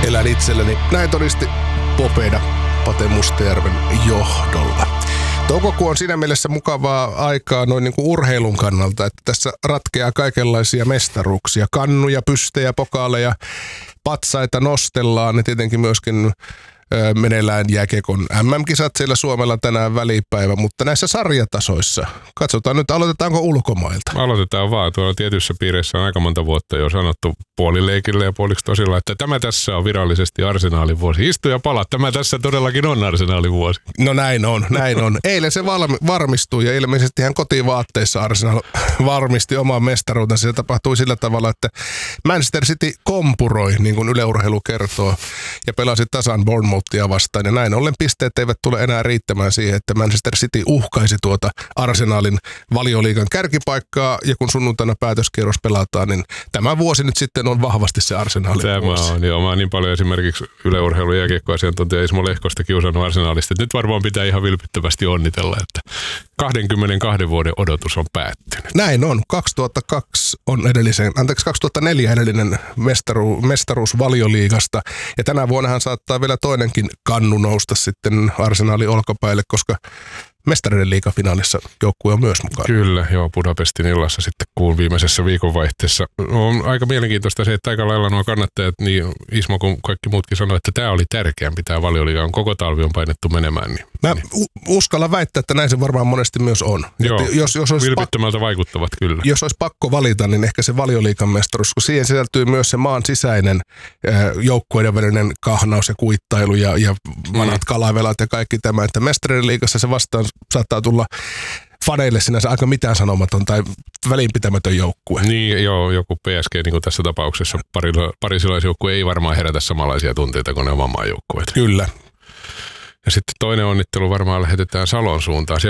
elän itselleni. Näin todisti Popeda Pate Mustajärven johdolla. Toukokuu on siinä mielessä mukavaa aikaa noin niin kuin urheilun kannalta, että tässä ratkeaa kaikenlaisia mestaruuksia. Kannuja, pystejä, pokaaleja, patsaita nostellaan ja tietenkin myöskin meneillään jääkiekon MM-kisat siellä Suomella tänään välipäivä, mutta näissä sarjatasoissa, katsotaan nyt, aloitetaanko ulkomailta? Aloitetaan vaan. Tuolla tietyissä piireissä on aika monta vuotta jo sanottu puolileikille ja puoliksi tosilla, että tämä tässä on virallisesti Arsenaalin vuosi. Istu ja pala, tämä tässä todellakin on Arsenaalin vuosi. No näin on. Eilen se varmistui ja ilmeisesti ihan kotivaatteissa Arsenal varmisti oman mestaruutensa. Se tapahtui sillä tavalla, että Manchester City kompuroi, niin kuin Yle Urheilu kertoo, ja pelasi tasan Bournemouthia vastaan. Ja näin ollen pisteet eivät tule enää riittämään siihen, että Manchester City uhkaisi tuota Arsenalin Valioliigan kärkipaikkaa. Ja kun sunnuntaina päätöskierros pelataan, niin tämä vuosi nyt sitten on vahvasti se Arsenalin vuosi. Tämä on, joo. Mä oon niin paljon esimerkiksi Yle Urheilun jääkiekkoasiantuntija Ismo Lehkosta kiusannut Arsenalista. Nyt varmaan pitää ihan vilpittömästi onnitella, että 22 vuoden odotus on päättynyt. Näin on. 2004 edellinen mestaruus Valioliigasta. Ja tänä vuonnahan saattaa vielä toinenkin kannu nousta sitten Arsenalin olkapäille, koska Mestarien liigafinaalissa joukkue on myös mukana. Kyllä, joo, Budapestin illassa sitten kuun viimeisessä viikonvaihteessa. On aika mielenkiintoista se, että aika lailla nuo kannattajat, niin Ismo kuin kaikki muutkin sanoi, että tämä oli tärkeämpi, tämä Valioliiga on koko talvi on painettu menemään. Niin, mä uskallan väittää, että näin se varmaan monesti myös on. Joo, jos vilpittömältä vaikuttavat kyllä. Jos olisi pakko valita, niin ehkä se Valioliigan mestaruus, kun siihen sisältyy myös se maan sisäinen joukkueiden välinen kahnaus ja kuittailu ja vanhat kalavelat ja kaikki tämä, että Mestarien liigassa se vastaan saattaa tulla faneille sinänsä aika mitään sanomaton tai välinpitämätön joukkue. Niin, joo, joku PSG niin kuin tässä tapauksessa parisilaisjoukkue ei varmaan herätä samanlaisia tunteita kuin ne oman maan joukkueet. Kyllä. Ja sitten toinen onnittelu varmaan lähetetään Salon suuntaan.